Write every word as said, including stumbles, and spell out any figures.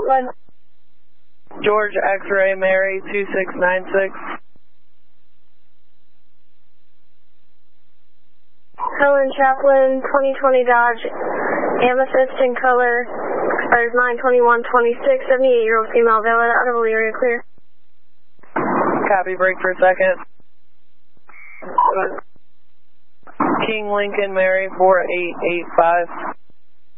Outline. George X-Ray Mary two six nine six. Helen Chaplin, twenty twenty Dodge Amethyst in color, expires nine twenty-one twenty-six, seventy-eight-year-old female, valid, out of area clear. Copy, break for a second. King Lincoln Mary four eight eight five.